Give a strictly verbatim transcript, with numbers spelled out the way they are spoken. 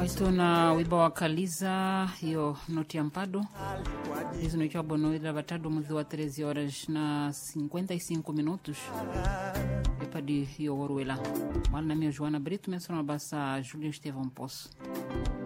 Faito na wiba wa Kaliza, hiyo noti ya mpado. Hizo ni chabo no ila batado mwezi wa treze horas na cinquenta e cinco minutos. Epadi hiyo Orwela. Mwana mio Joana Brito, mesona basa Júlio Estevão Poço.